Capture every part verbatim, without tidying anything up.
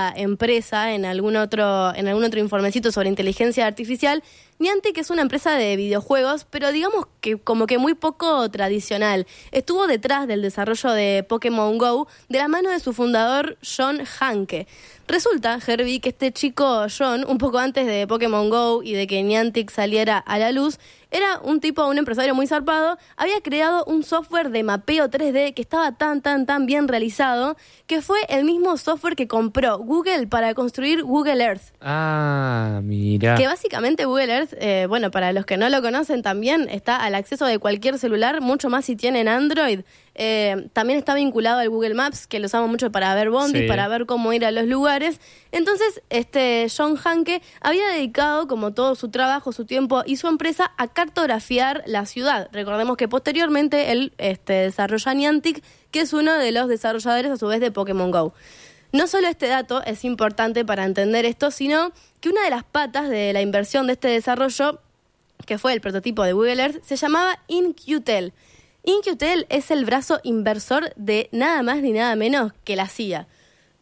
otra empresa en algún otro, en algún otro informecito sobre inteligencia artificial. Niantic es una empresa de videojuegos, pero digamos que como que muy poco tradicional. Estuvo detrás del desarrollo de Pokémon Go de la mano de su fundador John Hanke. Resulta, Herbie, que este chico John, un poco antes de Pokémon Go y de que Niantic saliera a la luz, era un tipo, un empresario muy zarpado, había creado un software de mapeo tres D que estaba tan, tan, tan bien realizado, que fue el mismo software que compró Google para construir Google Earth. Ah, mira. Que básicamente Google Earth, eh, bueno, para los que no lo conocen también, está al acceso de cualquier celular, mucho más si tienen Android. Eh, también está vinculado al Google Maps, que lo usamos mucho para ver bondis, Sí. para ver cómo ir a los lugares. Entonces, este John Hanke había dedicado, como todo su trabajo, su tiempo y su empresa, a cartografiar la ciudad. Recordemos que posteriormente él este, desarrolla Niantic, que es uno de los desarrolladores a su vez de Pokémon Go. No solo este dato es importante para entender esto, sino que una de las patas de la inversión de este desarrollo, que fue el prototipo de Google Earth, se llamaba In-Q-Tel. In-Q-Tel es el brazo inversor de nada más ni nada menos que la C I A.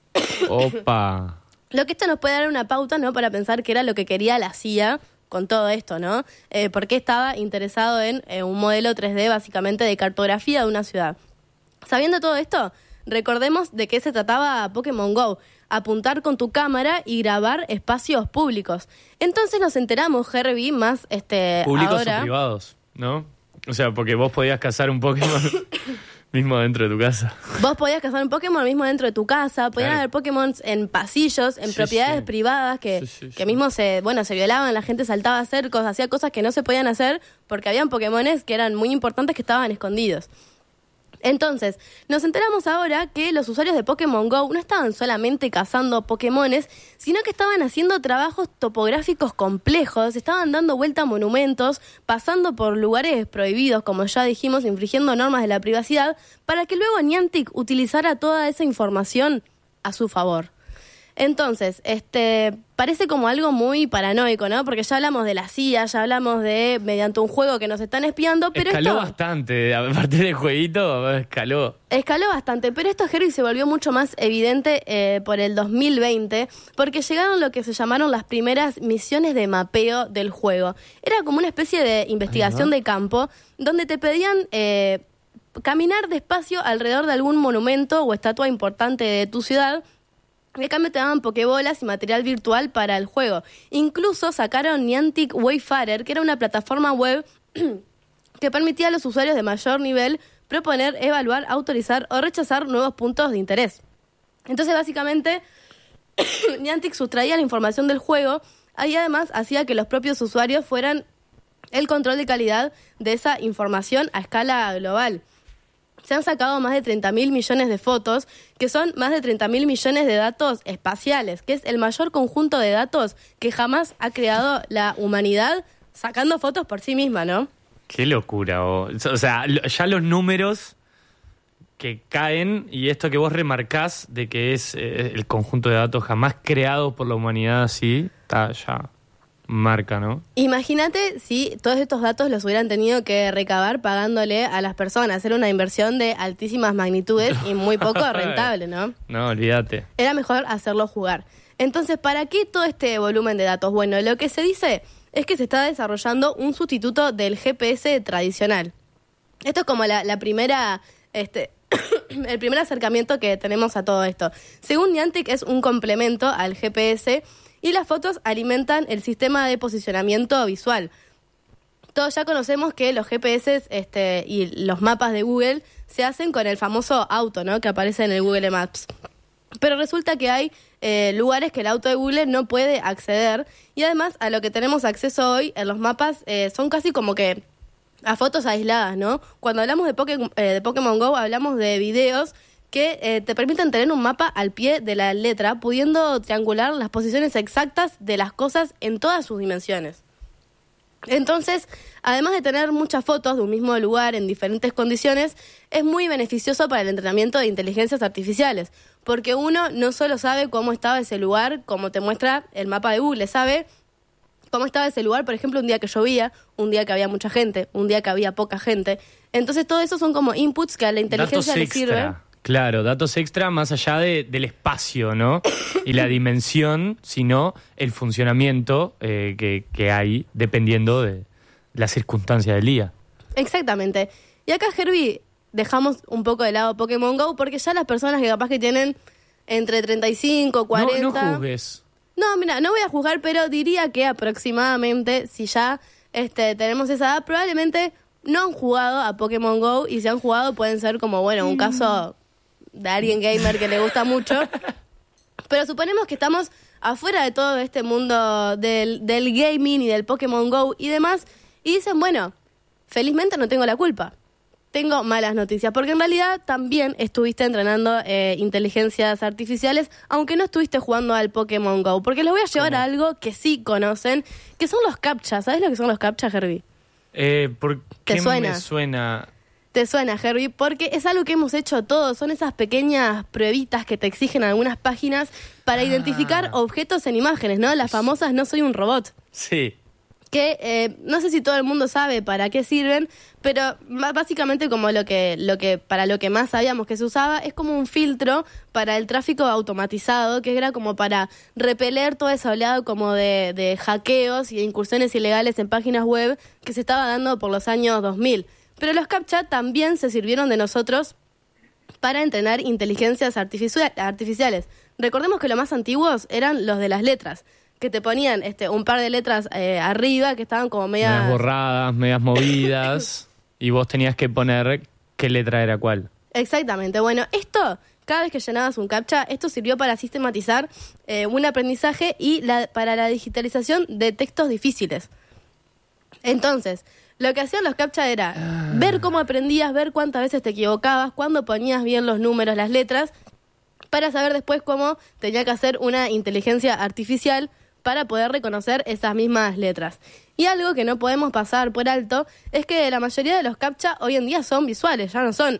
Opa. Lo que esto nos puede dar una pauta, ¿no?, para pensar qué era lo que quería la C I A con todo esto, ¿no? Eh, ¿Por qué estaba interesado en eh, un modelo tres D básicamente de cartografía de una ciudad? Sabiendo todo esto, recordemos de qué se trataba Pokémon Go. Apuntar con tu cámara y grabar espacios públicos. Entonces nos enteramos, Herbie, más este ¿Públicos ahora... o privados? ¿No? O sea, porque vos podías cazar un Pokémon mismo dentro de tu casa. Vos podías cazar un Pokémon mismo dentro de tu casa, podían Claro. haber Pokémon en pasillos, en Sí, propiedades sí. privadas que, Sí, sí, que sí. mismo se, bueno, se violaban, la gente saltaba a hacer cosas, hacía cosas que no se podían hacer porque habían Pokémones que eran muy importantes que estaban escondidos. Entonces, nos enteramos ahora que los usuarios de Pokémon Go no estaban solamente cazando Pokémones, sino que estaban haciendo trabajos topográficos complejos, estaban dando vuelta a monumentos, pasando por lugares prohibidos, como ya dijimos, infringiendo normas de la privacidad, para que luego Niantic utilizara toda esa información a su favor. Entonces, este parece como algo muy paranoico, ¿no? Porque ya hablamos de la C I A, ya hablamos de mediante un juego que nos están espiando, pero Escaló esto bastante. A partir del jueguito, escaló. escaló bastante, pero esto, Herbie, se volvió mucho más evidente eh, por el dos mil veinte, porque llegaron lo que se llamaron las primeras misiones de mapeo del juego. Era como una especie de investigación Ajá. de campo, donde te pedían eh, caminar despacio alrededor de algún monumento o estatua importante de tu ciudad. En cambio te daban pokebolas y material virtual para el juego. Incluso sacaron Niantic Wayfarer, que era una plataforma web que permitía a los usuarios de mayor nivel proponer, evaluar, autorizar o rechazar nuevos puntos de interés. Entonces, básicamente, Niantic sustraía la información del juego y además hacía que los propios usuarios fueran el control de calidad de esa información a escala global. Se han sacado más de treinta mil millones de fotos, que son más de treinta mil millones de datos espaciales, que es el mayor conjunto de datos que jamás ha creado la humanidad, sacando fotos por sí misma, ¿no? Qué locura. Oh. O sea, lo- ya los números que caen y esto que vos remarcás de que es eh, el conjunto de datos jamás creados por la humanidad así, está ya marca, ¿no? Imagínate si todos estos datos los hubieran tenido que recabar pagándole a las personas. Era una inversión de altísimas magnitudes y muy poco rentable, ¿no? No, olvídate. Era mejor hacerlo jugar. Entonces, ¿para qué todo este volumen de datos? Bueno, lo que se dice es que se está desarrollando un sustituto del G P S tradicional. Esto es como la, la primera, este, el primer acercamiento que tenemos a todo esto. Según Niantic, es un complemento al G P S y las fotos alimentan el sistema de posicionamiento visual. Todos ya conocemos que los G P S este, y los mapas de Google se hacen con el famoso auto, ¿no?, que aparece en el Google Maps. Pero resulta que hay eh, lugares que el auto de Google no puede acceder y además a lo que tenemos acceso hoy en los mapas eh, son casi como que a fotos aisladas, ¿no? Cuando hablamos de, Poké- eh, de Pokémon Go hablamos de videos que eh, te permiten tener un mapa al pie de la letra, pudiendo triangular las posiciones exactas de las cosas en todas sus dimensiones. Entonces, además de tener muchas fotos de un mismo lugar en diferentes condiciones, es muy beneficioso para el entrenamiento de inteligencias artificiales, porque uno no solo sabe cómo estaba ese lugar, como te muestra el mapa de Google, sabe cómo estaba ese lugar, por ejemplo, un día que llovía, un día que había mucha gente, un día que había poca gente. Entonces, todo eso son como inputs que a la inteligencia Datos le extra sirve. Claro, datos extra más allá de, del espacio, ¿no? Y la dimensión, sino el funcionamiento eh, que, que hay dependiendo de la circunstancia del día. Exactamente. Y acá, Herbie, dejamos un poco de lado Pokémon GO porque ya las personas que capaz que tienen entre treinta y cinco, cuarenta... No, no juzgues. No, mira, no voy a juzgar, pero diría que aproximadamente, si ya este, tenemos esa edad, probablemente no han jugado a Pokémon GO y si han jugado pueden ser como, bueno, un caso de alguien gamer que le gusta mucho. Pero suponemos que estamos afuera de todo este mundo del, del gaming y del Pokémon GO y demás y dicen, bueno, felizmente no tengo la culpa. Tengo malas noticias, porque en realidad también estuviste entrenando eh, inteligencias artificiales, aunque no estuviste jugando al Pokémon GO, porque les voy a llevar ¿Cómo? a algo que sí conocen, que son los captcha. ¿Sabes lo que son los captcha, Herbie? Eh, ¿Por ¿Te qué suena? me suena? Te suena, Herbie, porque es algo que hemos hecho todos. Son esas pequeñas pruebitas que te exigen algunas páginas para Ah. identificar objetos en imágenes, ¿no? Las famosas "no soy un robot". Sí. Que eh, no sé si todo el mundo sabe para qué sirven, pero b- básicamente como lo que, lo que para lo que más sabíamos que se usaba es como un filtro para el tráfico automatizado, que era como para repeler toda esa oleada como de, de hackeos y de incursiones ilegales en páginas web que se estaba dando por los años dos mil. Pero los CAPTCHA también se sirvieron de nosotros para entrenar inteligencias artificia- artificiales. Recordemos que los más antiguos eran los de las letras, que te ponían este un par de letras eh, arriba que estaban como medias... Medias borradas, medias movidas, y vos tenías que poner qué letra era cuál. Exactamente. Bueno, esto, cada vez que llenabas un CAPTCHA, esto sirvió para sistematizar eh, un aprendizaje y la, para la digitalización de textos difíciles. Entonces, lo que hacían los CAPTCHA era Ah. ver cómo aprendías, ver cuántas veces te equivocabas, cuándo ponías bien los números, las letras, para saber después cómo tenía que hacer una inteligencia artificial para poder reconocer esas mismas letras. Y algo que no podemos pasar por alto es que la mayoría de los CAPTCHA hoy en día son visuales, ya no son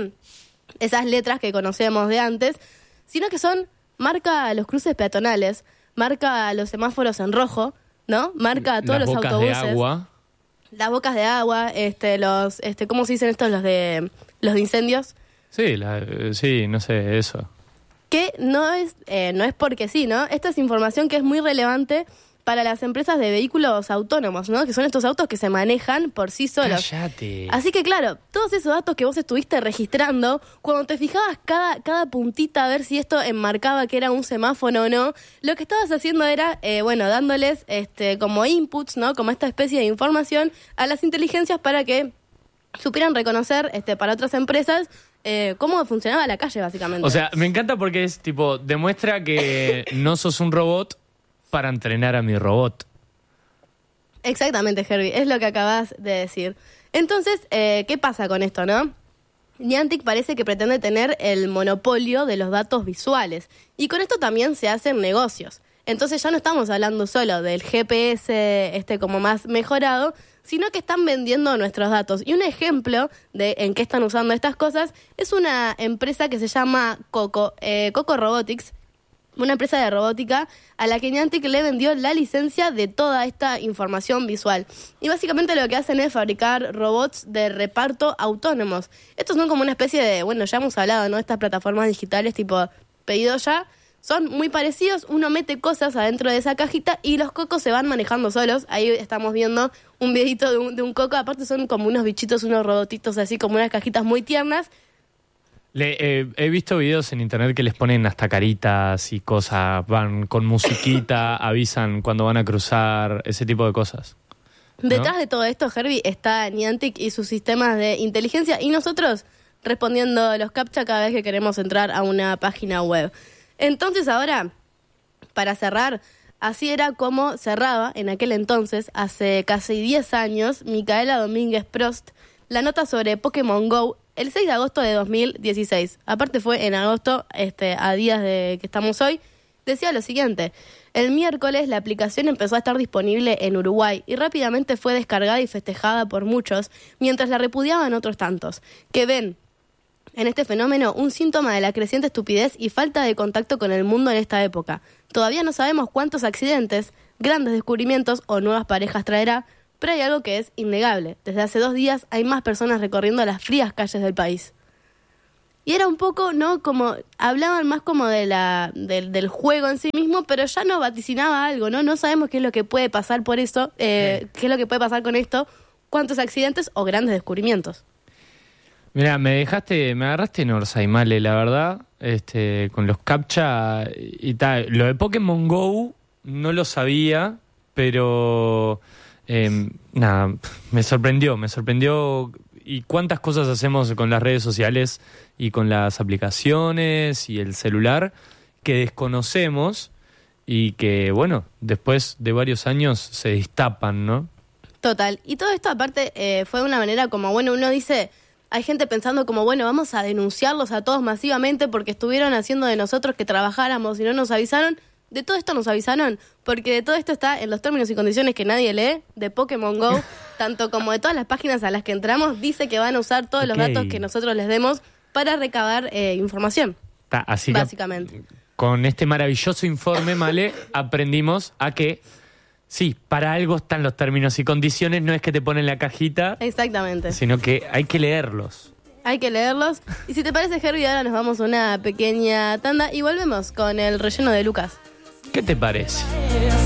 esas letras que conocemos de antes, sino que son marca los cruces peatonales, marca los semáforos en rojo, ¿no? Marca todos Las los bocas autobuses. de agua. Las bocas de agua, este, los, este, ¿cómo se dicen estos? Los de, los de incendios. Sí, la- eh, sí, no sé, eso. Que no es, eh, no es porque sí, ¿no? Esta es información que es muy relevante para las empresas de vehículos autónomos, ¿no? Que son estos autos que se manejan por sí solos. Cállate. Así que claro, todos esos datos que vos estuviste registrando, cuando te fijabas cada, cada puntita a ver si esto enmarcaba que era un semáforo o no, lo que estabas haciendo era, eh, bueno, dándoles este como inputs, ¿no? Como esta especie de información a las inteligencias para que supieran reconocer este para otras empresas eh, cómo funcionaba la calle, básicamente. O sea, me encanta porque es tipo, demuestra que no sos un robot para entrenar a mi robot. Exactamente, Herbie, es lo que acabas de decir. Entonces, eh, ¿qué pasa con esto, no? Niantic parece que pretende tener el monopolio de los datos visuales y con esto también se hacen negocios. Entonces ya no estamos hablando solo del G P S este como más mejorado, sino que están vendiendo nuestros datos. Y un ejemplo de en qué están usando estas cosas es una empresa que se llama Coco, eh, Coco Robotics, una empresa de robótica a la que Niantic le vendió la licencia de toda esta información visual. Y básicamente lo que hacen es fabricar robots de reparto autónomos. Estos son como una especie de, bueno, ya hemos hablado, ¿no? Estas plataformas digitales tipo pedido ya, son muy parecidos, uno mete cosas adentro de esa cajita y los cocos se van manejando solos. Ahí estamos viendo un videito de un, de un coco, aparte son como unos bichitos, unos robotitos así, como unas cajitas muy tiernas. Le, eh, he visto videos en internet que les ponen hasta caritas y cosas, van con musiquita, avisan cuando van a cruzar, ese tipo de cosas. ¿No? Detrás de todo esto, Herbie, está Niantic y sus sistemas de inteligencia y nosotros respondiendo los CAPTCHA cada vez que queremos entrar a una página web. Entonces ahora, para cerrar, así era como cerraba en aquel entonces, hace casi diez años, Micaela Domínguez Prost, la nota sobre Pokémon GO el seis de agosto de dos mil dieciséis. Aparte fue en agosto, este, a días de que estamos hoy, decía lo siguiente: el miércoles la aplicación empezó a estar disponible en Uruguay y rápidamente fue descargada y festejada por muchos, mientras la repudiaban otros tantos, que ven en este fenómeno un síntoma de la creciente estupidez y falta de contacto con el mundo en esta época. Todavía no sabemos cuántos accidentes, grandes descubrimientos o nuevas parejas traerá, pero hay algo que es innegable. Desde hace dos días hay más personas recorriendo las frías calles del país. Y era un poco, ¿no? Como, hablaban más como de la del, del juego en sí mismo, pero ya no vaticinaba algo, ¿no? No sabemos qué es lo que puede pasar por eso, eh, sí. qué es lo que puede pasar con esto, cuántos accidentes o grandes descubrimientos. Mira, me dejaste, me agarraste en Orzaimale, la verdad, este, con los captcha y tal. Lo de Pokémon Go no lo sabía, pero eh, nada, me sorprendió, me sorprendió. Y cuántas cosas hacemos con las redes sociales y con las aplicaciones y el celular que desconocemos y que, bueno, después de varios años se destapan, ¿no? Total. Y todo esto, aparte, eh, fue de una manera como, bueno, uno dice, hay gente pensando como, bueno, vamos a denunciarlos a todos masivamente porque estuvieron haciendo de nosotros que trabajáramos y no nos avisaron. De todo esto nos avisaron, porque de todo esto está en los términos y condiciones que nadie lee, de Pokémon Go, tanto como de todas las páginas a las que entramos, dice que van a usar todos okay. los datos que nosotros les demos para recabar eh, información, Ta, así básicamente. Que, con este maravilloso informe, Male, aprendimos a que, sí, para algo están los términos y condiciones, no es que te ponen la cajita, exactamente, sino que hay que leerlos. Hay que leerlos. Y si te parece, Herbie, ahora nos vamos a una pequeña tanda y volvemos con el relleno de Lucas. ¿Qué te parece?